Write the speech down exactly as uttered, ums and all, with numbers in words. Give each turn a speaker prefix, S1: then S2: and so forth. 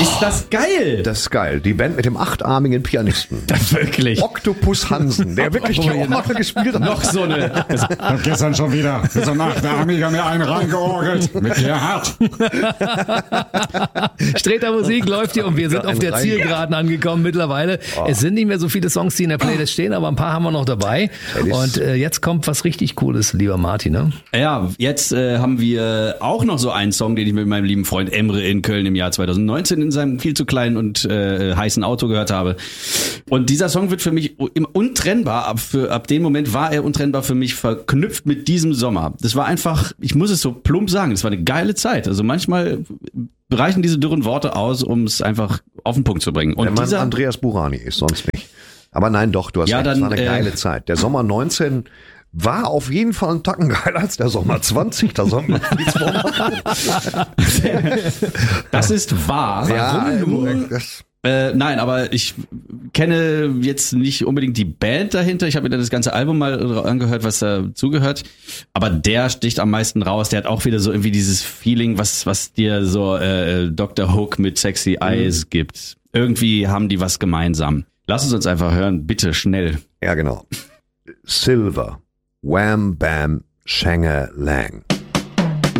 S1: Ist das geil?
S2: Das ist geil. Die Band mit dem achtarmigen Pianisten.
S1: Das wirklich.
S2: Octopus Hansen, der wirklich die Orgel gespielt hat.
S1: Noch so eine.
S3: Ich hab gestern schon wieder mit so einem achtarmiger mir einen reingeorgelt. Mit Gerhard.
S4: Streter Musik läuft hier und wir sind auf der Zielgeraden angekommen mittlerweile. Oh. Es sind nicht mehr so viele Songs, die in der Playlist stehen, aber ein paar haben wir noch dabei. Und äh, jetzt kommt was richtig Cooles, lieber Martin, ne?
S1: Ja, jetzt äh, haben wir auch noch so einen Song, den ich mit meinem lieben Freund Emre in Köln im Jahr zwanzig neunzehn in seinem viel zu kleinen und äh, heißen Auto gehört habe. Und dieser Song wird für mich untrennbar, ab, für, ab dem Moment war er untrennbar für mich verknüpft mit diesem Sommer. Das war einfach, ich muss es so plump sagen, das war eine geile Zeit. Also manchmal reichen diese dürren Worte aus, um es einfach auf den Punkt zu bringen. Und
S2: der Mann
S1: dieser
S2: Andreas Burani ist sonst nicht. Aber nein, doch, du hast
S1: ja,
S2: recht,
S1: dann,
S2: das war eine
S1: äh,
S2: geile Zeit. Der Sommer neunzehn war auf jeden Fall ein Tacken geiler als der Sommer zwanzig. Da soll man nichts vormachen.
S1: Das ist wahr.
S2: Ja,
S1: Warum nur?
S2: das
S1: Äh, nein, aber ich kenne jetzt nicht unbedingt die Band dahinter. Ich habe mir das ganze Album mal angehört, was dazugehört. Aber der sticht am meisten raus. Der hat auch wieder so irgendwie dieses Feeling, was was dir so äh, Doktor Hook mit Sexy Eyes mhm. gibt. Irgendwie haben die was gemeinsam. Lass es uns einfach hören, bitte schnell.
S2: Ja, genau. Silver, Wham Bam Shanga Lang.